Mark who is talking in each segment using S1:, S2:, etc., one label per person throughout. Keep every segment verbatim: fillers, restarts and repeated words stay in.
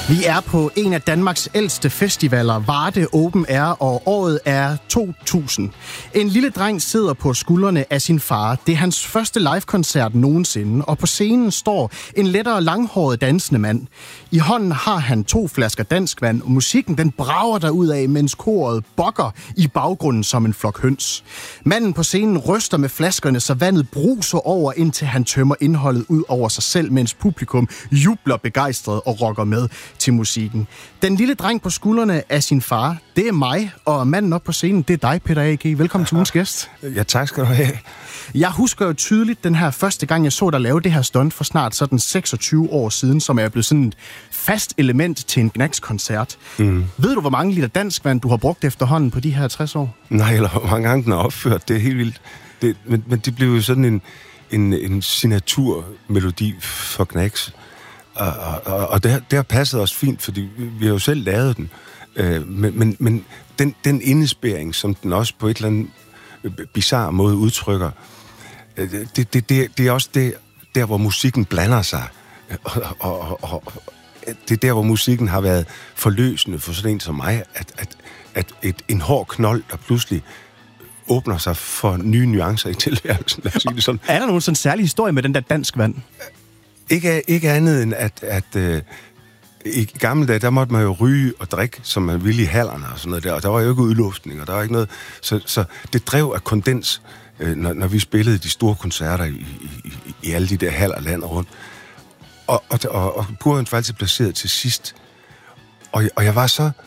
S1: Vi er på en af Danmarks ældste festivaler, Varde Open Air, og året er to tusind. En lille dreng sidder på skuldrene af sin far. Det er hans første live-koncert nogensinde, og på scenen står en lettere langhåret dansende mand. I hånden har han to flasker danskvand, og musikken den brager derudad, mens koret bokker i baggrunden som en flok høns. Manden på scenen ryster med flaskerne, så vandet bruser over, indtil han tømmer indholdet ud over sig selv, mens publikum jubler begejstret og rocker med til musikken. Den lille dreng på skuldrene af sin far, det er mig, og manden op på scenen, det er dig, Peter A G. Velkommen til ugens gæst.
S2: Ja, tak skal du have.
S1: Jeg husker jo tydeligt den her første gang, jeg så dig lave det her stunt for snart sådan seksogtyve år siden, som er blevet sådan et fast element til en Gnags-koncert. Mm. Ved du, hvor mange liter danskvand du har brugt efterhånden på de her tres år? Nej,
S2: eller hvor mange gange den er opført. Det er helt vildt. Det, men, men det blev jo sådan en, en, en signaturmelodi for Gnags. Og, og, og det, det har passet os fint, fordi vi har jo selv lavet den. Øh, men men, men den, den indespæring, som den også på et eller andet bizarre måde udtrykker, øh, det, det, det, det er også det, der, hvor musikken blander sig. Og, og, og, og det er der, hvor musikken har været forløsende for sådan en som mig, at, at, at et, en hård knold, der pludselig åbner sig for nye nuancer i tilværelsen. Lad os sige det sådan.
S1: Er der nogen sådan særlig historie med den der danskvand?
S2: Ikke, ikke andet end, at, at øh, i gamle dage, der måtte man jo ryge og drikke, som man ville i hallerne og sådan noget der, og der var jo ikke udluftning, og der var ikke noget. Så, så det drev af kondens, øh, når, når vi spillede de store koncerter i, i, i, i alle de der haller landet rundt. Og, og, og, og Burhøns var altid placeret til sidst. Og, og jeg var så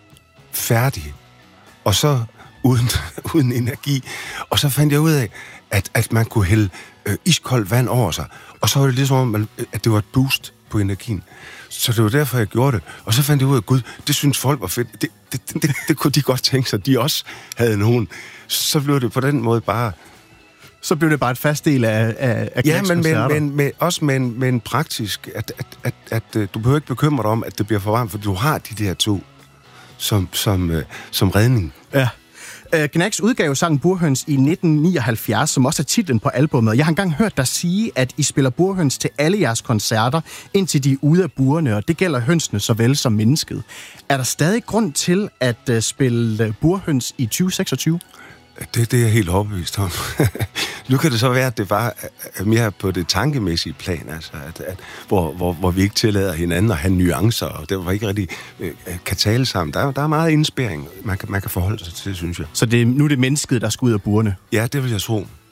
S2: færdig, og så uden, uden energi. Og så fandt jeg ud af, at, at man kunne hælde øh, iskoldt vand over sig. Og så var det ligesom, man, at det var et boost på energien. Så det var derfor, jeg gjorde det. Og så fandt jeg ud af, gud, det synes folk var fedt. Det, det, det, det, det kunne de godt tænke sig, de også havde nogen. Så blev det på den måde bare...
S1: Så blev det bare et fast del af, af, af
S2: ja, men, men, men med, også med en, med en praktisk... At, at, at, at, at du behøver ikke bekymre dig om, at det bliver for varmt, for du har de der to som, som, uh, som redning.
S1: Ja. Gnags udgav sangen Burhøns i nitten nioghalvfjerds, som også er titlen på albummet. Jeg har engang hørt dig sige, at I spiller Burhøns til alle jeres koncerter, indtil de er ude af burene, og det gælder hønsene såvel som mennesket. Er der stadig grund til at uh, spille Burhøns i tyve seksogtyve?
S2: Det, det er jeg helt overbevist om. Nu kan det så være, at det var mere på det tankemæssige plan, altså, at, at, hvor, hvor, hvor vi ikke tillader hinanden at have nuancer, og det var ikke rigtig øh, kan tale sammen. Der, der er meget indspæring, man kan, man kan forholde sig til, synes jeg.
S1: Så det, nu er det mennesket, der skal ud af burene?
S2: Ja, det vil jeg tro.